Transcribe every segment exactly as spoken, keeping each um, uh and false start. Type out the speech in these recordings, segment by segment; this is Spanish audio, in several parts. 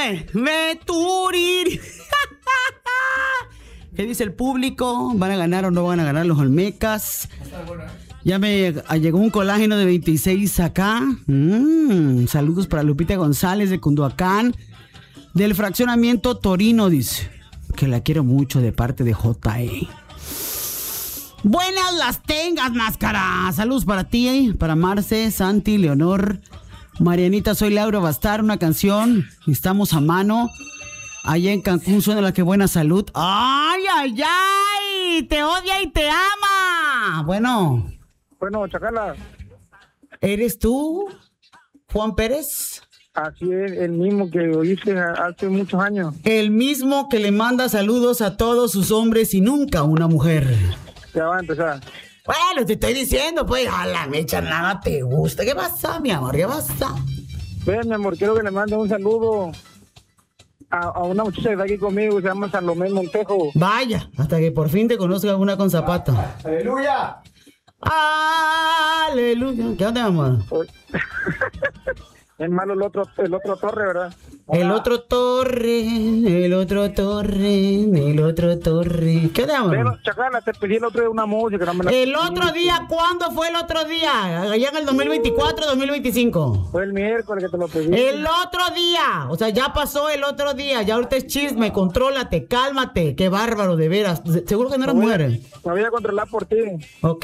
es? Meturiri. ¿Qué dice el público? ¿Van a ganar o no van a ganar los Olmecas? Ya me llegó un colágeno de veintiséis acá. Mm, saludos para Lupita González de Cunduacán. Del fraccionamiento Torino, dice. Que la quiero mucho de parte de J E. Buenas las tengas, máscara. Saludos para ti, para Marce, Santi, Leonor, Marianita, soy Laura Bastar, una canción. Estamos a mano. Allá en Cancún suena la que buena salud. ¡Ay, ay, ay! Te odia y te ama. Bueno. Bueno, Chacala. ¿Eres tú, Juan Pérez? Así es, el mismo que oíste hace muchos años. El mismo que le manda saludos a todos sus hombres y nunca a una mujer. Ya va a empezar. Bueno, te estoy diciendo, pues, a la mecha nada te gusta. ¿Qué pasa, mi amor? ¿Qué pasa? Ven, mi amor, quiero que le mande un saludo a, a una muchacha que está aquí conmigo, se llama Salomé Montejo. Vaya, hasta que por fin te conozca una con zapato. ¡Aleluya! ¡Aleluya! ¿Qué onda, mi amor? Es malo el otro, el otro torre, ¿verdad? El Hola. otro torre, el otro torre, el otro torre. ¿Qué onda, amor? Pero, Chacala, te pedí el otro día una música. No me la El pedí. otro día, ¿cuándo fue el otro día? Allá en el dos mil veinticuatro, dos mil veinticinco. Fue el miércoles que te lo pedí. El otro día, o sea, ya pasó el otro día, ya ahorita es chisme, contrólate, cálmate, qué bárbaro, de veras. Seguro que no eres Me voy a- mujer. Me voy a controlar por ti. Ok.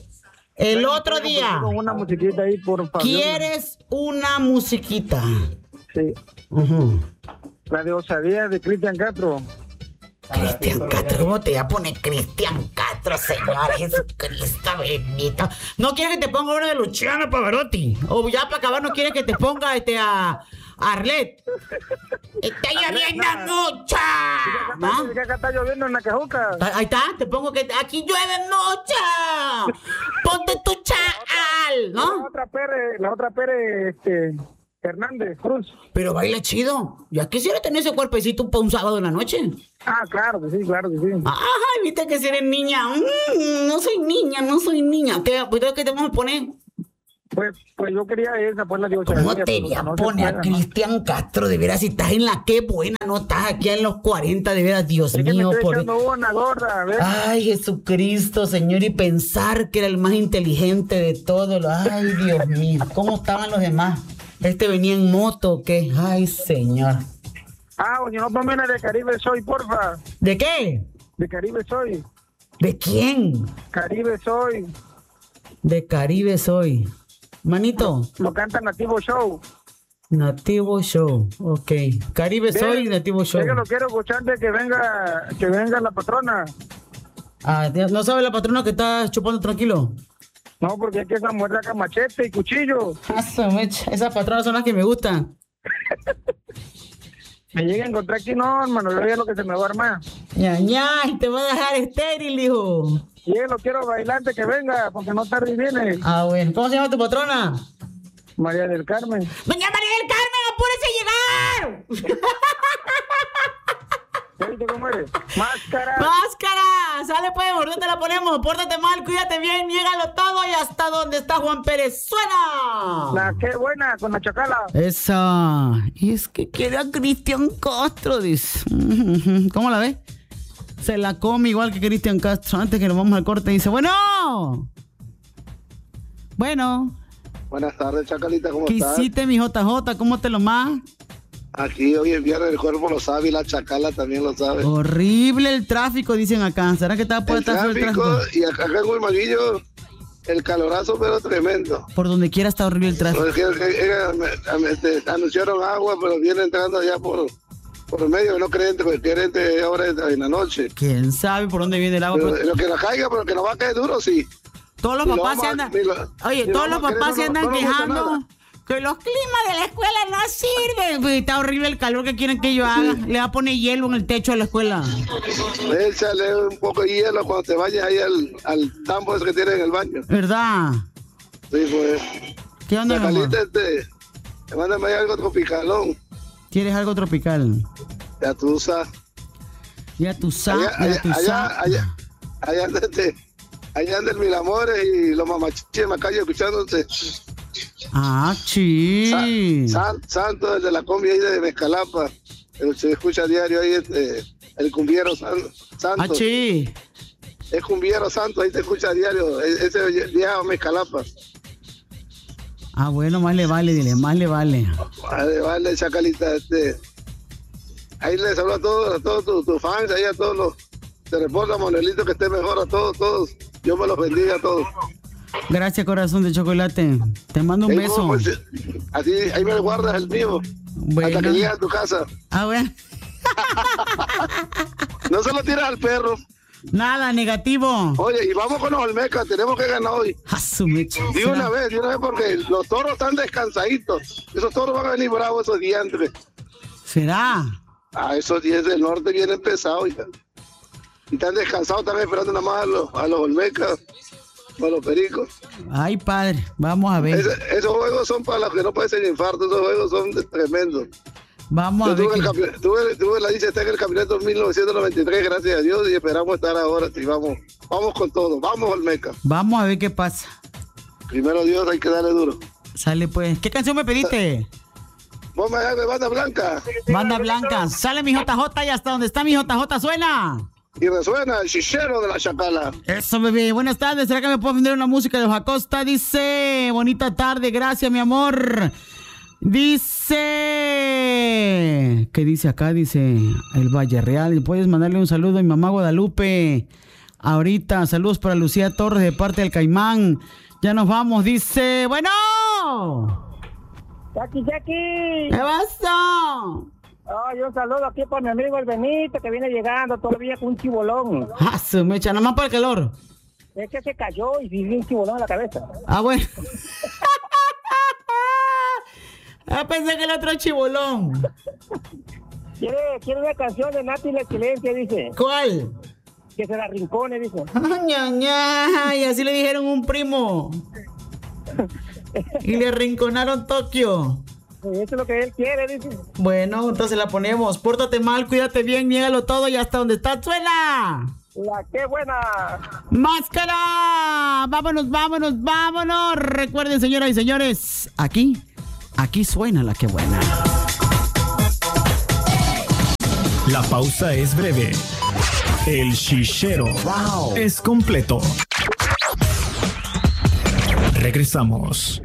El Ven, otro quiero día, Con una musiquita ahí, por favor. ¿quieres una musiquita? Sí. Ujú. La de Osadía de Cristian Castro. Cristian Castro, ¿cómo te va a poner Cristian Castro, Señor Jesucristo bendito? ¿No quieres que te ponga una de Luciano Pavarotti? O ya para acabar, ¿no quieres que te ponga este a Arlet? ¡Está lloviendo mucho! ¿No? Que acá está lloviendo en la Cajuca. Ahí está, te pongo que aquí llueve mucho. Ponte tu chal, La ¿no? otra Pérez, la otra Pérez, este, Hernández Cruz. Pero baila chido. Ya quisiera tener ese cuerpecito para un sábado en la noche. Ah, claro que sí, claro que sí. Ay, viste que si eres niña. Mm, no soy niña, no soy niña. ¿Qué, pues, ¿qué te vamos a poner? Pues, pues yo quería esa, pues la de ¿Cómo Osadía. te pero voy a no se poner a puede, ¿no? Cristian Castro? De veras, si estás en la que buena, no estás aquí en los cuarenta, de veras, Dios Es que me mío. estoy Por... echando una gorda, a ver. Ay, Jesucristo, Señor, y pensar que era el más inteligente de todos. Ay, Dios mío, ¿cómo estaban los demás? Este venía en moto, ¿o qué? Ay, Señor. Ah, o si no, ponme una de Caribe Soy, porfa. ¿De qué? De Caribe Soy. ¿De quién? Caribe Soy. De Caribe soy. Manito. Lo canta Nativo Show. Nativo Show, ok. Caribe soy, Ve, Nativo Show. Es que lo quiero escuchar de que venga, que venga la patrona. Ah, ¿no sabe la patrona que está chupando tranquilo? No, porque es que esa mujer saca machete y cuchillo. Esa mecha, esas patronas son las que me gustan. Me llega a encontrar aquí, no, hermano, yo ya lo que se me va a armar. ña, ña, y te voy a dejar estéril, hijo. Y yo lo quiero bailar antes que venga, porque no tarde y viene. Ah, bueno. ¿Cómo se llama tu patrona? María del Carmen. ¡Doña María del Carmen, apúrese a llegar! ¿Viste cómo eres? Máscara. ¡Máscara! Sale pues, ¿por dónde te la ponemos? Pórtate mal, cuídate bien, niégalo todo y hasta donde está Juan Pérez. ¡Suena! La que buena, con la Chacala. Esa. Y es que quiere a Cristian Castro, dice. ¿Cómo la ves? Se la come igual que Cristian Castro. Antes que nos vamos al corte, dice, bueno. Bueno. Buenas tardes, Chacalita, ¿cómo ¿Qué estás? hiciste, mi J J? ¿Cómo te lo más? Aquí hoy es viernes, el cuerpo lo sabe y la Chacala también lo sabe. Horrible el tráfico, dicen acá. ¿Será que está El puesta el tráfico, tráfico? y acá acá en Huimaguillo, el calorazo pero tremendo. Por donde quiera está horrible el tráfico. Porque, eh, eh, este, anunciaron agua, pero viene entrando allá por, por medio, no creyente, porque creyente ahora en en la noche. ¿Quién sabe por dónde viene el agua? Pero, Pero lo que la caiga, pero que no va a caer duro, sí. todos los Ni lo papás se vamos a- andan... ni lo- Oye, ni todos lo los vamos a papás se querer, no- andan no nos gusta quejando nada. que los climas de la escuela no sirven. Pues está horrible el calor que quieren que yo haga. Le va a poner hielo en el techo de la escuela. Échale un poco de hielo cuando te vayas ahí al, al tambo ese que tienes en el baño. ¿Verdad? Sí, pues. ¿Qué onda, mi amor? Chacalita, este, mándame ahí algo tropicalón. ¿Quieres algo tropical? Ya tú sabes. Ya tú sabes, Allá, ya tú allá, sabes. allá, allá anda este, allá anda el Milamores y los mamachiches en la calle escuchándote. Ah, sí. Sa- San- Santo, el de la combi ahí de Mezcalapa. Se escucha a diario ahí, este, el cumbiero san, Santo. Ah, sí. Es cumbiero Santo, ahí te escucha a diario. e- Ese viaja a Mezcalapa. Ah, bueno, más le vale, dile, más le vale. Vale, vale, Chacalita. Este, ahí les hablo a todos, a todos tus tu fans, ahí a todos los. Te reporta, Manuelito, que esté mejor a todos, todos. Dios me los bendiga a todos. Gracias, corazón de chocolate. Te mando un Ahí, beso. pues, así, ahí me guardas el mío. Bueno. Hasta que llegue a tu casa. Ah, bueno. No se lo tiras al perro. Nada, negativo. Oye, y vamos con los Olmecas, tenemos que ganar hoy. A su mecha. De una vez, de una vez, porque los toros están descansaditos. Esos toros van a venir bravos esos diantres. ¿Será? Ah, esos diez del norte vienen pesados ya. Y están descansados, están esperando nada más a los, a los Olmecas, a los pericos. Ay, padre, vamos a ver. Ese- esos juegos son para los que no padecen infarto, esos juegos son de- tremendos. Vamos a Yo ver. tuve, el qué- campe- tuve, tuve la dicha, está en el campeonato mil novecientos noventa y tres, gracias a Dios, y esperamos estar ahora. Y vamos, vamos con todo, vamos Olmeca. Vamos a ver qué pasa. Primero Dios, hay que darle duro. Sale pues. ¿Qué canción me pediste? Vos me de banda blanca Banda Blanca. Sale mi J J y hasta donde está mi J J suena. y resuena el chichero de la chacala. Eso, bebé. Buenas tardes. ¿Será que me puedo vender una música de Ojacosta? Dice, bonita tarde, gracias, mi amor. Dice, ¿qué dice acá? Dice el Valle Real. ¿Puedes mandarle un saludo a mi mamá Guadalupe? Ahorita, saludos para Lucía Torres de parte del Caimán. Ya nos vamos, dice, bueno. Jackie, Jackie. ¿Qué pasó? Ay, un saludo aquí para mi amigo el Benito, que viene llegando todavía con un chibolón. Ah, su mecha, nada más para el calor. Es que se cayó y vive un chibolón en la cabeza. Ah, bueno. Ah, pensé que el otro chibolón. Quiere, quiere una canción de Nati la Excelencia, dice. ¿Cuál? Que se la rincone, dice. Ah, ña, ña, y así le dijeron a un primo. Y le rinconaron Tokio. Eso es lo que él quiere, dice. Bueno, entonces la ponemos. Pórtate mal, cuídate bien, niégalo todo y hasta donde está, suena. La qué buena. ¡Máscara! Vámonos, vámonos, vámonos. Recuerden, señoras y señores, aquí, aquí suena la que buena. La pausa es breve. El chichero wow. es completo. Regresamos.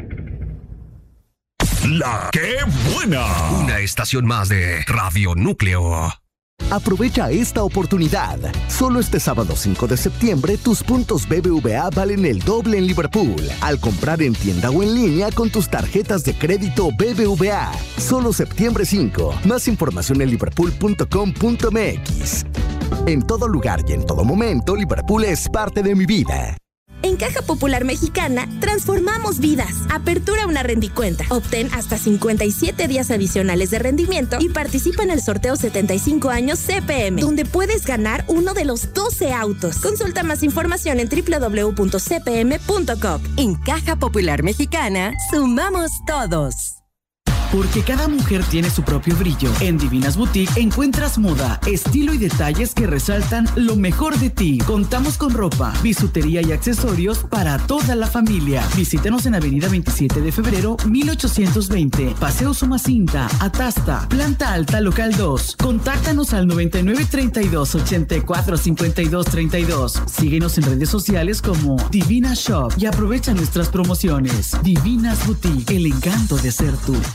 La que buena. Una estación más de Radio Núcleo. Aprovecha esta oportunidad. Solo este sábado cinco de septiembre, tus puntos B B V A valen el doble en Liverpool. Al comprar en tienda o en línea con tus tarjetas de crédito B B V A. Solo septiembre cinco. Más información en liverpool punto com punto m x. En todo lugar y en todo momento, Liverpool es parte de mi vida. En Caja Popular Mexicana, transformamos vidas. Apertura una rendicuenta. Obtén hasta cincuenta y siete días adicionales de rendimiento y participa en el sorteo setenta y cinco años C P M, donde puedes ganar uno de los doce autos. Consulta más información en doble u doble u doble u punto c p m punto com. En Caja Popular Mexicana, sumamos todos. Porque cada mujer tiene su propio brillo. En Divinas Boutique encuentras moda, estilo y detalles que resaltan lo mejor de ti. Contamos con ropa, bisutería y accesorios para toda la familia. Visítanos en Avenida veintisiete de febrero, mil ochocientos veinte, Paseo Somacinta, Atasta, Planta Alta, Local dos. Contáctanos al noventa y nueve, treinta y dos, ochenta y cuatro, cincuenta y dos, treinta y dos. Síguenos en redes sociales como Divina Shop y aprovecha nuestras promociones. Divinas Boutique, el encanto de ser tú.